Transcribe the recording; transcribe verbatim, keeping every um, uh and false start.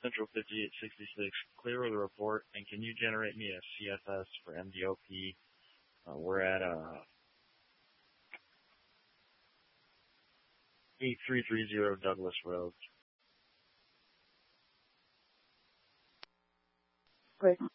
Central fifty-eight sixty-six, clear of the report, and can you generate me a C F S for M D O P? Uh, we're at uh, eight three three zero Douglas Road. Great.